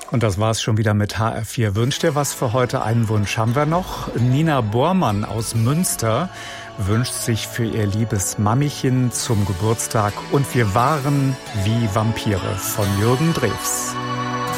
Und das war's schon wieder mit HR4 Wünscht dir was für heute. Einen Wunsch haben wir noch. Nina Bormann aus Münster wünscht sich für ihr liebes Mamichen zum Geburtstag Und wir waren wie Vampire von Jürgen Drews.